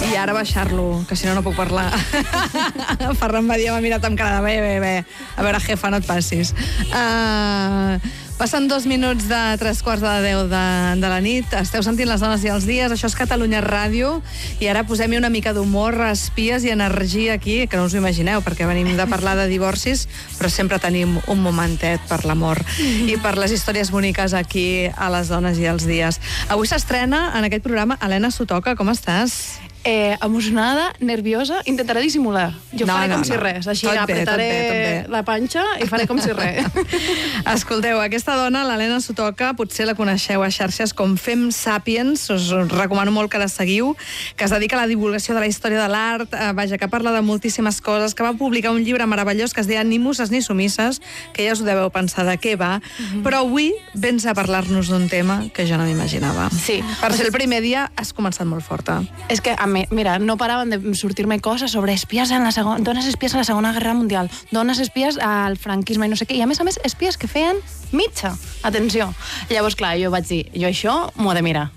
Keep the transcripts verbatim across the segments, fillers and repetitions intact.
I ara baixar-lo, que si no, no puc parlar. Ferran Badia m'ha mirat amb cara de bé, bé, bé. A veure, jefa, no et passis. Uh, passen dos minuts de tres quarts de deu de, de la nit. Esteu sentint Les dones i els dies. Això és Catalunya Ràdio. I ara posem-hi una mica d'humor, espies i energia aquí, que no us ho imagineu, perquè venim de parlar de divorcis, però sempre tenim un momentet per l'amor i per les històries boniques aquí a Les dones i els dies. Avui s'estrena en aquest programa Helena Sotoca. Com estàs? Eh, emocionada, nerviosa, intentaré dissimular. Jo no, faré no, com no. si res. Així tot bé, apretaré tot bé, tot bé. la panxa i faré com si res. Escolteu, aquesta dona, l'Helena Sotoca, potser la coneixeu a xarxes com Fem Sapiens, us recomano molt que la seguiu, que es dedica a la divulgació de la història de l'art, eh, vaja, que parla de moltíssimes coses, que va publicar un llibre meravellós que es deia Ni musses ni sumisses, que ja us ho deveu pensar de què va, mm-hmm. però avui vens a parlar-nos d'un tema que jo no m'imaginava. Sí. Per ser el primer dia has començat molt forta. És que, a mi, mira, no paraven de sortir-me coses sobre espies en la segona, dones espies a la Segona Guerra Mundial, dones espies al franquisme i no sé què, i a més a més espies que feien mitja. Atenció. Llavors, clar, jo vaig dir, jo això m'ho he de mirar.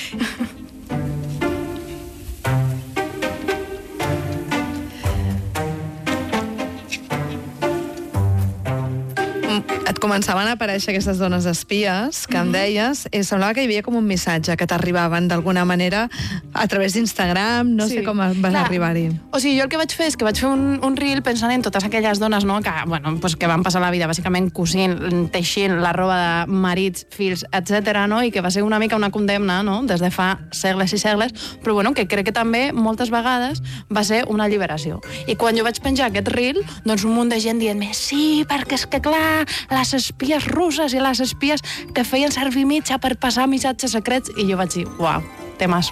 Et començaven a aparèixer aquestes dones espies que em deies, i semblava que hi havia com un missatge que t'arribaven d'alguna manera a través d'Instagram, no sí. sé com vas Clar. arribar-hi. O sigui, jo el que vaig fer és que vaig fer un, un reel pensant en totes aquelles dones, no?, que, bueno, pues que van passar la vida bàsicament cosint, teixint la roba de marits, fills, etcètera, no?, i que va ser una mica una condemna, no?, des de fa segles i segles, però bueno, que crec que també moltes vegades va ser una alliberació. I quan jo vaig penjar aquest reel, doncs un munt de gent dient-me, sí, perquè és que clar, les espies russes i les espies que feien servir mitja per passar missatges secrets, i jo vaig dir, uau, temasso.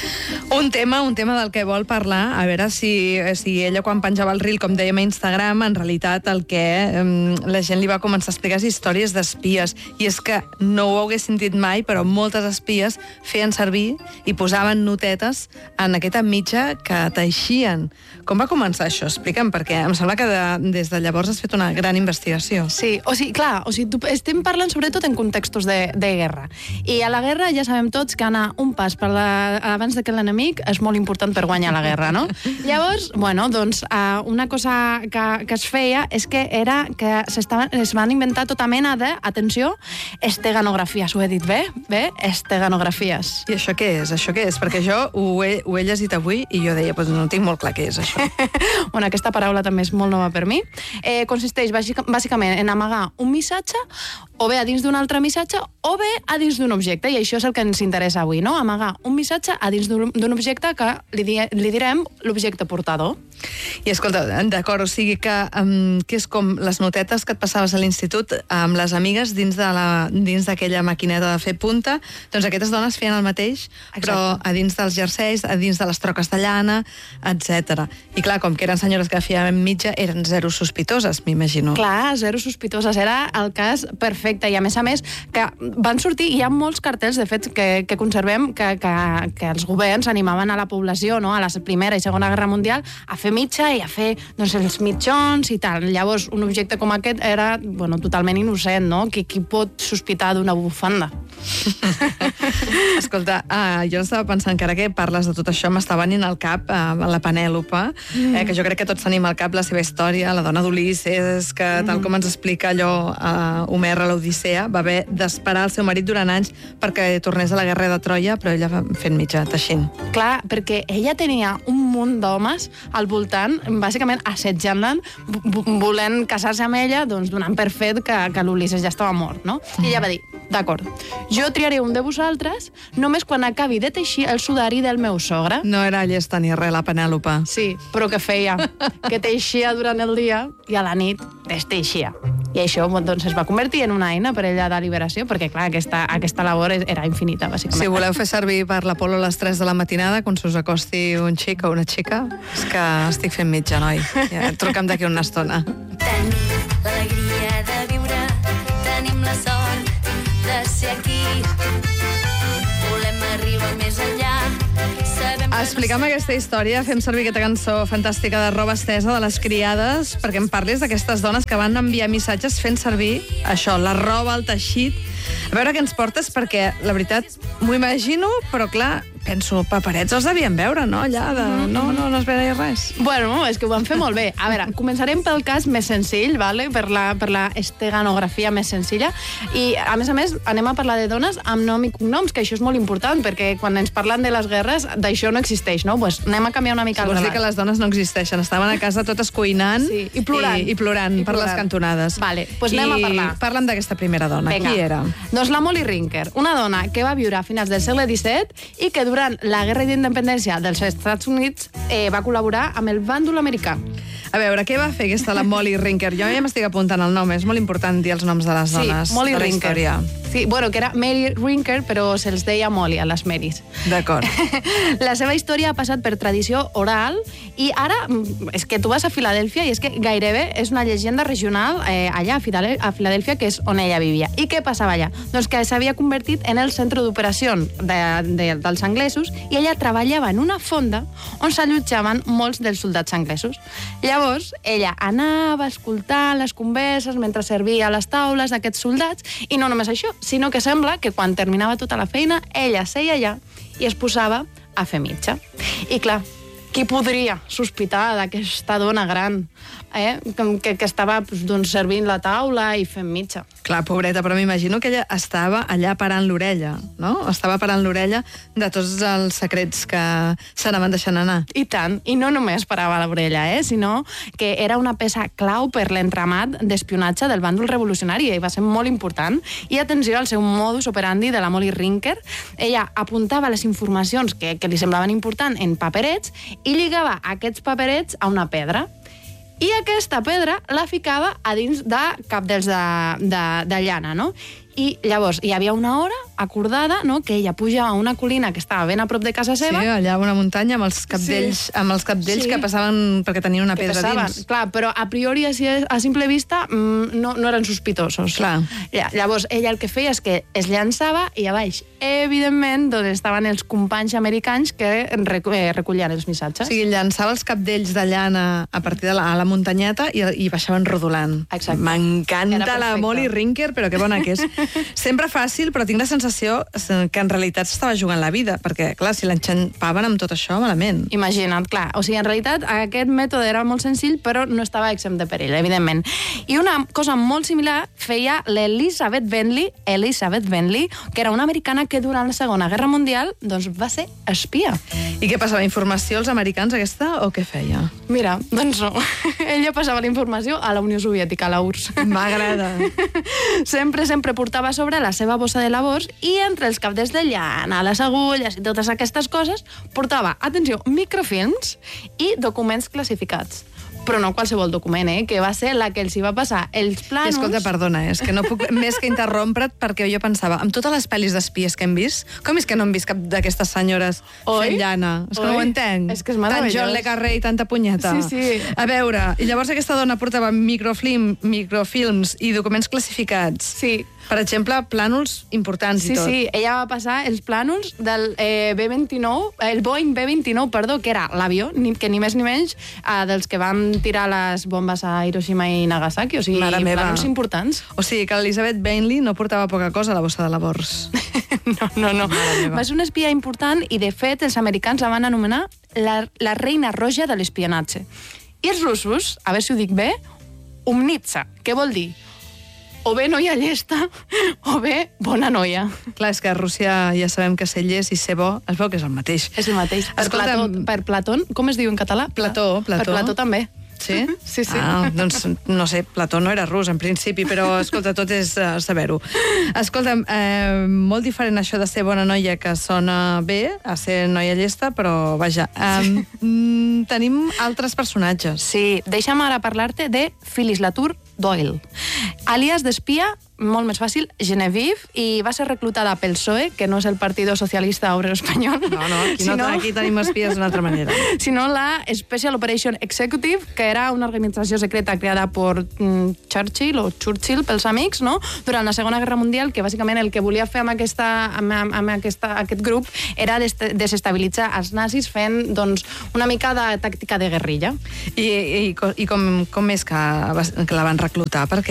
Un tema, un tema del que vol parlar, a veure si, si ella quan penjava el reel, com dèiem a Instagram, en realitat el que eh, la gent li va començar a explicar és històries d'espies, i és que no ho hagués sentit mai, però moltes espies feien servir i posaven notetes en aquesta mitja que teixien. Com va començar això? Explica'm, perquè em sembla que de, des de llavors has fet una gran investigació. Sí, o sigui, clar, o sigui, tu, estem parlant sobretot en contextos de, de guerra. I a la guerra ja sabem tots que anar un pas per la, abans de que l'enemic és molt important per guanyar la guerra, no? Llavors, bueno, doncs, uh, una cosa que, que es feia és que era que es van inventar tota mena de, atenció, esteganografies. Ho he dit bé? Bé? Esteganografies. I això què és? Això què és? Perquè jo ho he, ho he llegit avui i jo deia, pues no tinc molt clar què és això. Bueno, aquesta paraula també és molt nova per mi. Eh, consisteix bàsicament en amagar un missatge o bé a dins d'un altre missatge o bé a dins d'un objecte, i això és el que ens interessa avui, no? Amagar un missatge a dins d'un objecte que li, di li direm l'objecte portador. I escolta, d'acord, o sigui que, um, que és com les notetes que et passaves a l'institut amb les amigues dins de la, dins d'aquella maquineta de fer punta, doncs aquestes dones feien el mateix, Exacte. Però a dins dels jerseis, a dins de les troques de llana, etcètera. I clar, com que eren senyores que feien mitja, eren zero sospitoses, m'imagino. Clar, zero sospitoses, era el cas perfecte, i a més a més que van sortir, hi ha molts cartells, de fet, que, que conservem, que, que, que els governs animaven a la població, no?, a la Primera i Segona Guerra Mundial, a fer mitja i a fer, doncs, els mitjons i tal. Llavors, un objecte com aquest era, bueno, totalment innocent, no? Qui, qui pot sospitar d'una bufanda? Escolta, uh, jo estava pensant que ara que parles de tot això m'està venint al cap uh, la Penèlope, mm. eh, que jo crec que tots tenim al cap la seva història, la dona d'Ulisses, que mm. tal com ens explica allò uh, Homer a l'Odissea, va haver d'esperar el seu marit durant anys perquè tornés a la guerra de Troia, però ella va fent mitja, teixint. Clar, perquè ella tenia un munt d'homes al voltant, bàsicament assetjant-la, volent casar-se amb ella, doncs donant per fet que, que l'Ulisses ja estava mort, no? I ella va dir, d'acord, jo triaré un de vosaltres només quan acabi de teixir el sudari del meu sogre. No era llesta ni res, la Penèlope. Sí, però què feia? Que teixia durant el dia i a la nit desteixia. I això, doncs, es va convertir en una eina per ella de liberació, perquè, clar, aquesta, aquesta labor era infinita, bàsicament. Si voleu fer servir per l'Apolo a les tres de la matinada, quan s'us acosti un xic o una xica, és que estic fent mitja, noi. Ja, truca'm d'aquí una estona. Tenim l'alegria de viure, tenim la sort de ser aquí. Volem arribar més enllà. Explica'm aquesta història, fem servir aquesta cançó fantàstica de Roba Estesa de les Criades, perquè em parlis d'aquestes dones que van enviar missatges fent servir això, la roba, el teixit. A veure què ens portes, perquè la veritat m'ho imagino, però clar, penso, paperets els devien veure, no? Allà, de... no, no, no es veia res. Bueno, és que ho van fer molt bé. A veure, començarem pel cas més senzill, vale? per, la, per la esteganografia més senzilla, i a més a més anem a parlar de dones amb nom i cognoms, que això és molt important, perquè quan ens parlen de les guerres, d'això no existeix, no? Pues anem a canviar una mica el Vols relat. dir que les dones no existeixen, estaven a casa totes cuinant Sí, i plorant. i, i plorant I per plorant. les cantonades. Vale, pues anem a parlar. Parla'm d'aquesta primera dona. Vinga. Qui era? Doncs la Molly Rinker, una dona que va viure a finals del segle disset i que durant la Guerra d'Independència dels Estats Units eh, va col·laborar amb el bàndol americà. A veure, què va fer aquesta la Molly Rinker? Jo ja m'estic apuntant el nom, és molt important dir els noms de les dones Sí, Molly de la Rinker. història. Sí, bueno, que era Mary Rinker, però se'ls deia Molly a les Marys. D'acord. La seva història ha passat per tradició oral i ara mm, és que tu vas a Filadèlfia i és que gairebé és una llegenda regional eh, allà a Fidel- a Filadèlfia, que és on ella vivia. I què passava allà? Doncs que s'havia convertit en el centre d'operació de, de, dels anglesos i ella treballava en una fonda on s'allotjaven molts dels soldats anglesos. Llavors, ella anava a escoltar les converses mentre servia a les taules d'aquests soldats i no només això, sinó que sembla que quan terminava tota la feina, ella seia allà i es posava a fer mitja. I clar, qui podria sospitar d'aquesta dona gran eh? que, que estava doncs, servint la taula i fent mitja? Clar, pobreta, però m'imagino que ella estava allà parant l'orella, no? Estava parant l'orella de tots els secrets que s'anaven deixant anar. I tant, i no només parava a l'orella, eh? sinó que era una peça clau per l'entramat d'espionatge del bàndol revolucionari i va ser molt important. I atenció al seu modus operandi de la Molly Rinker. Ella apuntava les informacions que, que li semblaven importants en paperets i lligava aquests paperets a una pedra. I aquesta pedra la ficava a dins de cabdells de, de, de llana, no? I llavors hi havia una hora acordada, no?, que ella pujava a una colina que estava ben a prop de casa seva. Sí, allà a una muntanya amb els capdells, sí. amb els capdells Sí. que passaven perquè tenien una que pedra pesaven. dins. Clar, però a priori, a, a simple vista, mm, no, no eren sospitosos. Clar. Ja, llavors, ella el que feia és que es llançava i a baix, evidentment, doncs estaven els companys americans que recu eh, recollien els O missatges. sigui, llançava els capdells de llana a partir de la, a la muntanyeta i, i baixaven rodolant. Exacte. Era M'encanta perfecte. la Molly Rinker, però que bona que és. Sempre fàcil, però tinc la sensació que en realitat s'estava jugant la vida, perquè, clar, si l'enxampaven amb tot això, malament. Imagina't, clar. O sigui, en realitat, aquest mètode era molt senzill, però no estava exempt de perill, evidentment. I una cosa molt similar feia l'Elizabeth Bentley, Elizabeth Bentley, que era una americana que durant la Segona Guerra Mundial doncs, va ser espia. I què passava? Informació als americans, aquesta, o què feia? Mira, doncs no. Ella passava la informació a la Unió Soviètica, a la U R S S. M'agrada. Sempre, sempre portava a sobre la seva bossa de labors i entre els cabdells de llana, les agulles i totes aquestes coses portava, atenció, microfilms i documents classificats. Però no qualsevol document, eh? Que va ser la que els hi va passar els I plànols... escolta, perdona, és que no puc més que interrompre't perquè jo pensava, amb totes les pel·lis d'espies que hem vist, com és que no hem vist cap d'aquestes senyores Oi? fent llana? És que Oi? no ho entenc. És que és meravellós. Tant John le Carré i tanta punyeta. Sí, sí. A veure, i llavors aquesta dona portava microfilm, microfilms i documents classificats. Sí. Per exemple, plànols importants Sí, i tot. sí, ella va passar els plànols del eh, B vint-i-nou, el Boeing B vint-i-nou, perdó, que era l'avió, ni, que ni més ni menys, eh, dels que van tirar les bombes a Hiroshima i Nagasaki, o sigui, Mare meva. plànols importants. O sigui que l'Elizabeth Bentley no portava poca cosa a la bossa de labors. No, no, no. meva. Va ser una espia important i, de fet, els americans la van anomenar la, la reina roja de l'espionatge. I els russos, a veure si ho dic bé, Umnitsa, què vol dir? O bé noia llesta, o bé bona noia. Clar, és que a Rússia ja sabem que ser llest i ser bo es veu que és el mateix. És el mateix. Per, Escolta'm, Plató, per Platón, com es diu en català? Plató, Plató. Per Plató també. Sí? Sí, sí. Ah, doncs, no sé, Plató no era rus, en principi, però, escolta, tot és uh, saber-ho. Escolta, eh, molt diferent això de ser bona noia, que sona bé, a ser noia llesta, però, vaja, eh, mm, tenim altres personatges. Sí, deixa'm ara parlar-te de Phyllis Latour Doyle. Àlies d'espia, molt més fàcil, Genevieve, i va ser reclutada pel P S O E, que no és el Partido Socialista Obrero Espanyol. No, no, aquí, no, sinó, aquí tenim espies d'una altra manera. sinó la Special Operation Executive, que era una organització secreta creada per mm, Churchill, o Churchill, pels amics, no?, durant la Segona Guerra Mundial, que bàsicament el que volia fer amb, aquesta, amb, amb, amb aquesta, aquest grup era des desestabilitzar els nazis fent, doncs, una mica de tàctica de guerrilla. I, i, i com, com és que, va- que la van reclutar? Per què? Bueno,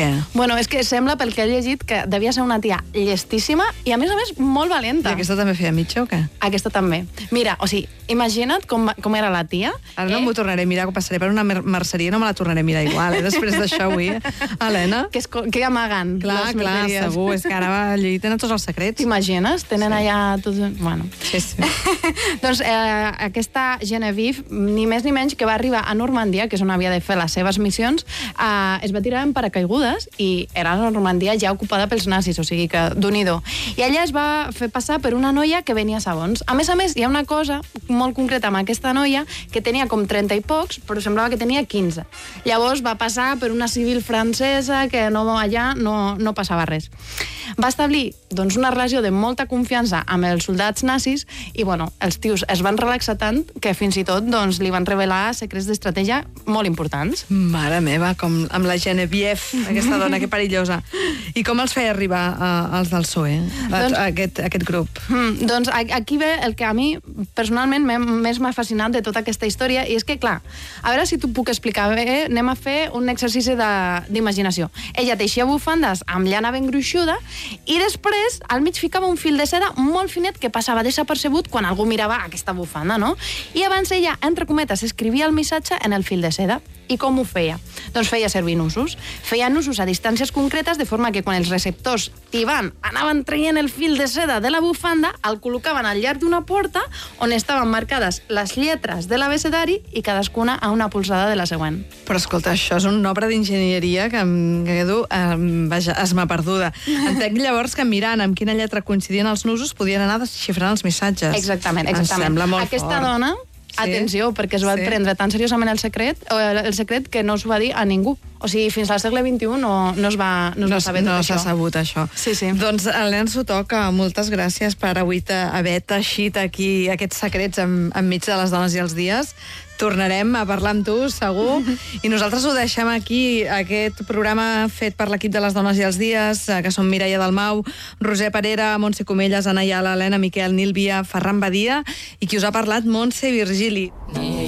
Bueno, és que sembla, pel que he llegit, que devia ser una tia llestíssima i, a més a més, molt valenta. I aquesta també feia mitja o què? Aquesta també. Mira, o sigui, imagina't com, com era la tia. Ara no eh? m'ho tornaré a mirar, quan passaré per una mer merceria no me la tornaré a mirar igual, eh? Després d'això avui, Helena. Que, es, que amaguen Clar, les clar, merceries. segur. És que ara allí tenen tots els secrets. T'imagines? Tenen Sí. allà tots... Bueno. Sí, sí. Doncs eh, aquesta Genevieve, ni més ni menys, que va arribar a Normandia, que és on havia de fer les seves missions, eh, es va tirar en paracaigudes i era la Normandia ja ocupada pels nazis, o sigui que d'un-i-do. I ella es va fer passar per una noia que venia a sabons. A més a més, hi ha una cosa molt concreta amb aquesta noia, que tenia com trenta i pocs, però semblava que tenia quinze. Llavors va passar per una civil francesa que no, allà no, no passava res. Va establir doncs, una relació de molta confiança amb els soldats nazis i bueno, els tios es van relaxar tant que fins i tot doncs, li van revelar secrets d'estratègia molt importants. Mare meva, com amb la Genevieve, aquesta dona, que perillosa. I com els feia arribar uh, els del P S O E, doncs, aquest, aquest grup? Hmm, doncs aquí ve el que a mi personalment més m'ha fascinat de tota aquesta història, i és que, clar, a veure si t'ho puc explicar bé, anem a fer un exercici d'imaginació. Ella teixia bufandes amb llana ben gruixuda i després al mig ficava un fil de seda molt finet que passava desapercebut quan algú mirava aquesta bufanda, no? I abans ella, entre cometes, escrivia el missatge en el fil de seda. I com ho feia? Doncs feia servir nusos. Feia nusos a distàncies concretes, de forma que quan els receptors tibant anaven traient el fil de seda de la bufanda, el col·locaven al llarg d'una porta on estaven marcades les lletres de l'abecedari i cadascuna a una polzada de la següent. Però escolta, això és una obra d'enginyeria que em quedo, eh, vaja, esma perduda. Entenc llavors que mirant amb quina lletra coincidien els nusos podien anar desxifrant els missatges. Exactament, exactament. Em sembla molt Aquesta fort. dona, sí? Atenció, perquè es va Sí. prendre tan seriosament el secret, el secret que no s'ho va dir a ningú. O sigui, fins al segle vint-i-u no, no es va, no es No, va saber no tot s'ha això. sabut això. Sí, sí. Doncs, Helena Sotoca, moltes gràcies per avui haver teixit aquí aquests secrets en, enmig de les dones i els dies. Tornarem a parlar amb tu, segur. I nosaltres ho deixem aquí, aquest programa fet per l'equip de les dones i els dies, que són Mireia Dalmau, Roser Parera, Montse Comelles, Ana Ayala, Helena Miquel, Nil Via, Ferran Badia, i qui us ha parlat, Montse Virgili.